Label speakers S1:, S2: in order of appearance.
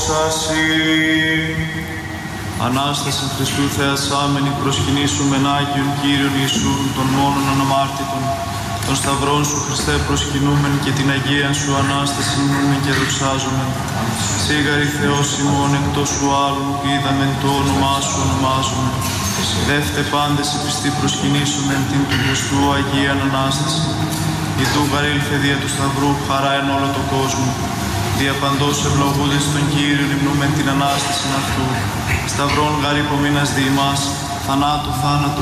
S1: δόξα Συ. Ανάσταση Χριστού θεασάμενη προσκυνήσομεν Άγιον Κύριον Ιησούν, τον μόνον αναμάρτητον, των σταυρών Σου Χριστέ προσκυνούμεν και την Αγίαν Σου Ανάσταση μνούμεν και δοξάζομεν. Σίγαρη Θεός ημών εκτός Σου άλλου, είδαμεν το όνομά Σου ονομάζομεν. Δεύτε πάντες οι πιστοί προσκυνήσομεν την του Χριστού Αγίαν Ανάσταση. Ητού παρήλθε δια του Σταυρού χαρά εν όλο το κόσμο. Δια παντός ευλογούντες των Κύριων υμνούμεν την Ανάσταση αυτού. Σταυρών γαρ υπομείνας δι' ημάς, θανάτου θάνατο